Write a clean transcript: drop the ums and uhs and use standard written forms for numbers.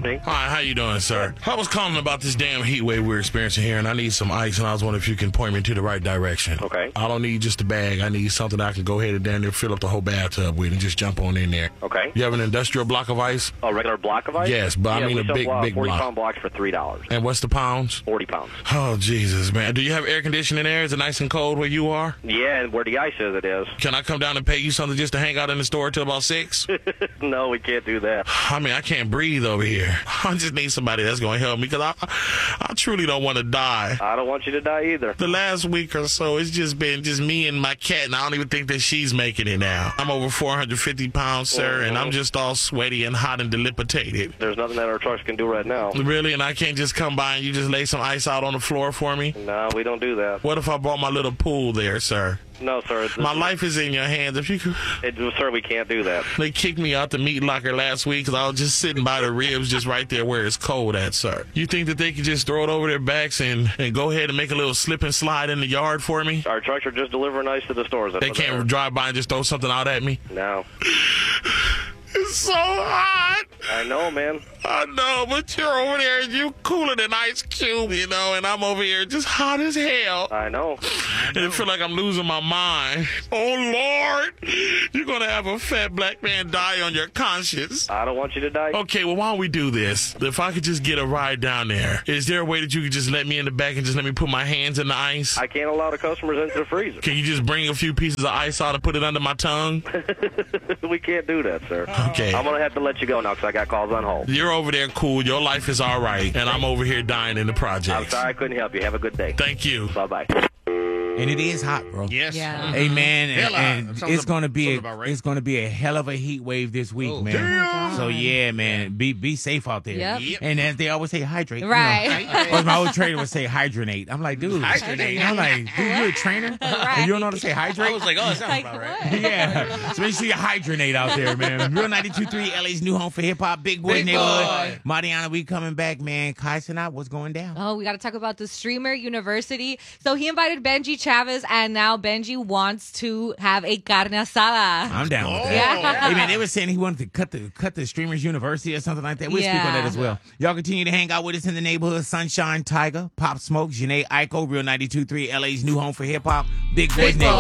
with me. Hi, how you doing, sir? I was calling about this damn heat wave we're experiencing here, and I need some ice, and I was wondering if you can point me to the right direction. Okay. I don't need just a bag. I need something I can go ahead and down there fill up the whole bathtub with and just jump on in there. Okay. You have an industrial block of ice? A regular block of ice? Yes, but I mean a big 40 block. pound blocks for $3. And what's the pounds? 40 pounds. Oh, Jesus, man. Do you have air conditioning there? Is it nice and cold where you are? Yeah, and where the ice is, it is. Can I come down and pay you something just to hang out in the store till about 6? No, we can't do that. I mean, I can't breathe over here. I just need somebody that's going to help me because I truly don't want to die. I don't want you to die either. The last week or so, it's just been just me and my cat, and I don't even think that she's making it now. I'm over 450 pounds, sir, and I'm just all sweaty and hot and dilapidated. There's nothing that our trucks can do right now. Really? And I can't just come by and you just lay some ice out on the floor for me? No, we don't do that. What if I brought my little pool there, sir? No, sir. My life is in your hands. If you could... Sir, we can't do that. They kicked me out the meat locker last week because I was just sitting by the ribs just right there where it's cold at, sir. You think that they could just throw it over their backs and go ahead and make a little slip and slide in the yard for me? Our trucks are just delivering ice to the stores. They can't drive by and just throw something out at me? No. It's so hot. I know, man. I know, but you're over there and you cooler than Ice Cube, you know, and I'm over here just hot as hell. I know. And I feel like I'm losing my mind. Oh, Lord, you're going to have a fat black man die on your conscience. I don't want you to die. Okay, well, why don't we do this? If I could just get a ride down there, is there a way that you could just let me in the back and just let me put my hands in the ice? I can't allow the customers into the freezer. Can you just bring a few pieces of ice out and put it under my tongue? We can't do that, sir. Okay. I'm going to have to let you go now because I got calls on hold. You're over there cool. Your life is all right. And I'm over here dying in the I'm projects. sorry I couldn't help you. Have a good day. Thank you. Bye-bye. And it is hot, bro. Yes. Yeah. Hey man, Hell, and that sounds it's gonna be about right. it's gonna be a hell of a heat wave this week, Oh, man. damn. So yeah, man, be safe out there. Yep. And as they always say, hydrate. Right. You know? Or my old trainer would say, hydronate. I'm like, dude, Hydronate? I'm like, dude, you're a trainer, and you don't know how to say hydrate. I was like, oh, that sounds Like about what? right. Yeah, so make sure you hydronate out there, man. Real 92.3, LA's new home for hip hop, Big Boy Big neighborhood. Boy. Mariana, we coming back, man. Kai Sinat, what's going down? Oh, we got to talk about the Streamer University. So he invited Benji Chavez, and now Benji wants to have a carne asada. I'm down with that. Yeah. Hey man, they were saying he wanted to cut the Streamers University or something like that. We'll speak on Yeah. that as well. Y'all continue to hang out with us in the neighborhood. Sunshine Tiger, Pop Smoke, Janae Aiko, Real 92.3, LA's new home for hip hop, Big Boys Big Boy. Neighborhood.